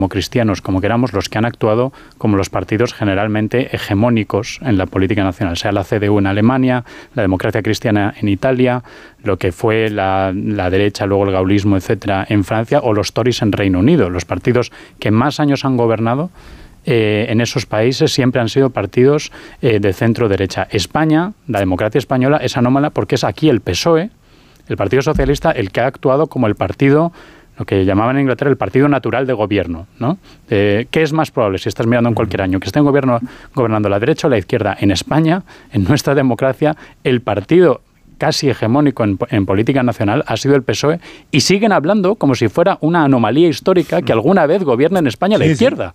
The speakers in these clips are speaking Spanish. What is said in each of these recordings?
como cristianos, como queramos, los que han actuado como los partidos generalmente hegemónicos en la política nacional, sea la CDU en Alemania, la Democracia Cristiana en Italia, lo que fue la derecha, luego el gaullismo, etcétera, en Francia, o los Tories en Reino Unido. Los partidos que más años han gobernado en esos países siempre han sido partidos de centro-derecha. España, la democracia española, es anómala porque es aquí el PSOE, el Partido Socialista, el que ha actuado como el partido, lo que llamaban en Inglaterra el partido natural de gobierno, ¿no? ¿Qué es más probable, si estás mirando en cualquier año, que esté gobernando la derecha o la izquierda? En España, en nuestra democracia, el partido casi hegemónico en política nacional ha sido el PSOE, y siguen hablando como si fuera una anomalía histórica que alguna vez gobierna en España la izquierda.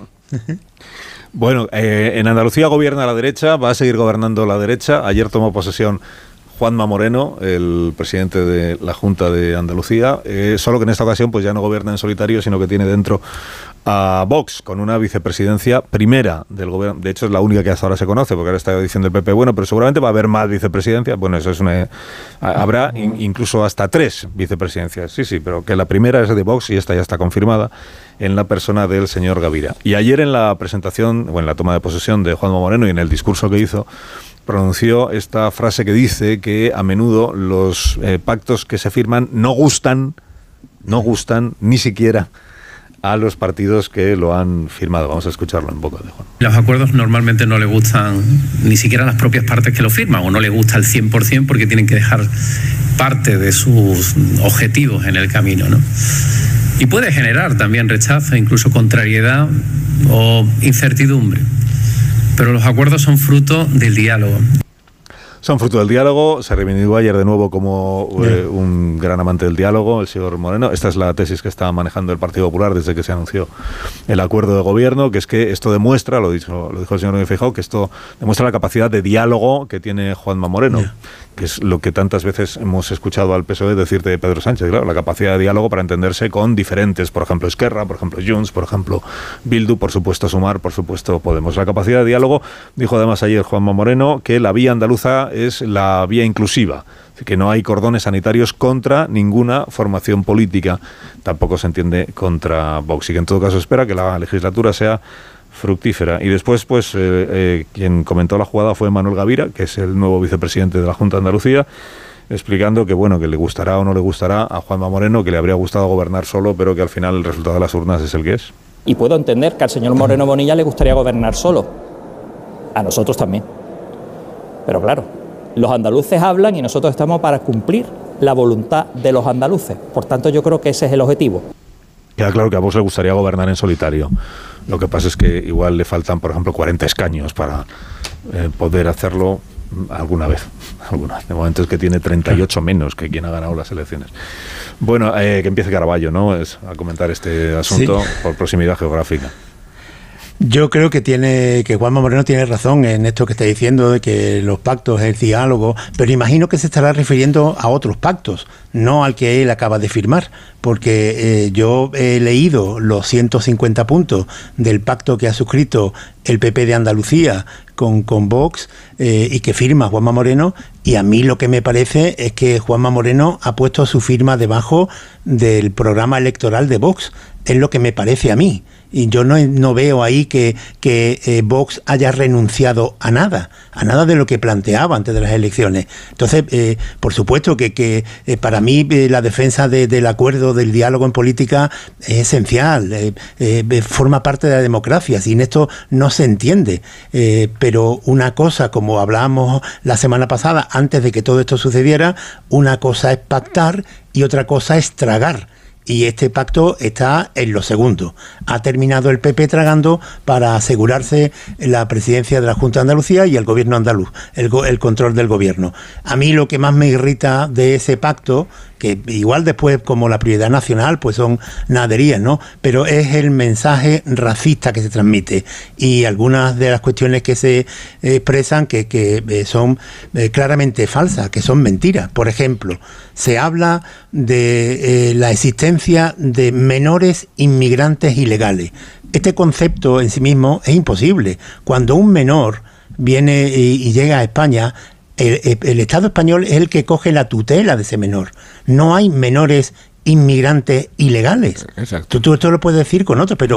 Bueno, en Andalucía gobierna la derecha, va a seguir gobernando la derecha. Ayer tomó posesión Juanma Moreno, el presidente de la Junta de Andalucía, solo que en esta ocasión pues ya no gobierna en solitario, sino que tiene dentro a Vox, con una vicepresidencia primera del gobierno. De hecho, es la única que hasta ahora se conoce, porque ahora está diciendo el PP, bueno, pero seguramente va a haber más vicepresidencias. Bueno, eso es habrá incluso hasta 3 vicepresidencias. Sí, pero que la primera es de Vox y esta ya está confirmada en la persona del señor Gavira. Y ayer en la presentación, o en la toma de posesión de Juanma Moreno y en el discurso que hizo, pronunció esta frase que dice que a menudo los pactos que se firman no gustan ni siquiera a los partidos que lo han firmado. Vamos a escucharlo en boca de Juan. Los acuerdos normalmente no le gustan ni siquiera a las propias partes que lo firman, o no le gusta al 100% porque tienen que dejar parte de sus objetivos en el camino, ¿no? Y puede generar también rechazo, incluso contrariedad o incertidumbre. Pero los acuerdos son fruto del diálogo. Son fruto del diálogo. Se reivindicó ayer de nuevo como un gran amante del diálogo, el señor Moreno. Esta es la tesis que está manejando el Partido Popular desde que se anunció el acuerdo de gobierno, que es que esto demuestra, lo dijo el señor Feijóo, que esto demuestra la capacidad de diálogo que tiene Juanma Moreno, que es lo que tantas veces hemos escuchado al PSOE decir de Pedro Sánchez, claro, la capacidad de diálogo para entenderse con diferentes, por ejemplo Esquerra, por ejemplo Junts, por ejemplo Bildu, por supuesto Sumar, por supuesto Podemos. La capacidad de diálogo, dijo además ayer Juanma Moreno, que la vía andaluza es la vía inclusiva, que no hay cordones sanitarios contra ninguna formación política, tampoco se entiende contra Vox, y que en todo caso espera que la legislatura sea fructífera. Y después, pues, quien comentó la jugada fue Manuel Gavira, que es el nuevo vicepresidente de la Junta de Andalucía, explicando que, bueno, que le gustará o no le gustará a Juanma Moreno, que le habría gustado gobernar solo, pero que al final el resultado de las urnas es el que es. Y puedo entender que al señor Moreno Bonilla le gustaría gobernar solo. A nosotros también. Pero claro, los andaluces hablan y nosotros estamos para cumplir la voluntad de los andaluces. Por tanto, yo creo que ese es el objetivo. Queda claro que a vos le gustaría gobernar en solitario. Lo que pasa es que igual le faltan, por ejemplo, 40 escaños para poder hacerlo alguna vez. De momento es que tiene 38 menos que quien ha ganado las elecciones. Bueno, que empiece Caraballo, ¿no? Es a comentar este asunto por proximidad geográfica. Yo creo que Juanma Moreno tiene razón en esto que está diciendo, de que los pactos es el diálogo, pero imagino que se estará refiriendo a otros pactos, no al que él acaba de firmar, porque yo he leído los 150 puntos del pacto que ha suscrito el PP de Andalucía con Vox y que firma Juanma Moreno, y a mí lo que me parece es que Juanma Moreno ha puesto su firma debajo del programa electoral de Vox, es lo que me parece a mí. Y yo no veo ahí que Vox haya renunciado a nada de lo que planteaba antes de las elecciones. Entonces, por supuesto que para mí la defensa del acuerdo, del diálogo en política es esencial, forma parte de la democracia, sin esto no se entiende. Pero una cosa, como hablábamos la semana pasada, antes de que todo esto sucediera, una cosa es pactar y otra cosa es tragar. Y este pacto está en lo segundo. Ha terminado el PP tragando para asegurarse la presidencia de la Junta de Andalucía y el gobierno andaluz, el control del gobierno. A mí lo que más me irrita de ese pacto, que igual después como la prioridad nacional pues son naderías, ¿no? Pero es el mensaje racista que se transmite y algunas de las cuestiones que se expresan que son claramente falsas, que son mentiras. Por ejemplo, se habla de la existencia de menores inmigrantes ilegales. Este concepto en sí mismo es imposible. Cuando un menor viene y llega a España, el Estado español es el que coge la tutela de ese menor. No hay menores inmigrantes ilegales. Exacto. Tú esto lo puedes decir con otros, pero